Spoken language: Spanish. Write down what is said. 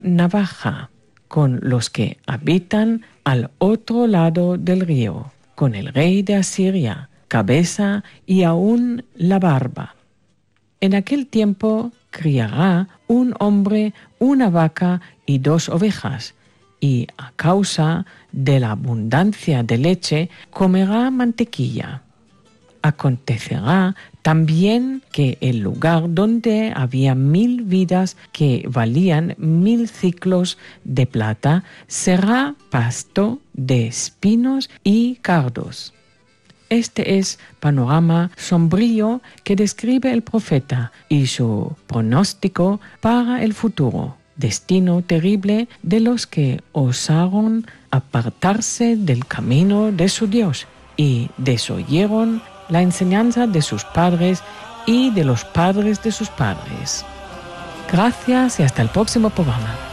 navaja con los que habitan al otro lado del río, con el rey de Asiria, cabeza y aún la barba. En aquel tiempo criará un hombre una vaca y 2 ovejas, y a causa de la abundancia de leche comerá mantequilla. Acontecerá también que el lugar donde había 1000 vidas que valían 1000 ciclos de plata será pasto de espinos y cardos. Este es panorama sombrío que describe el profeta y su pronóstico para el futuro, destino terrible de los que osaron apartarse del camino de su Dios y desoyeron la enseñanza de sus padres y de los padres de sus padres. Gracias y hasta el próximo programa.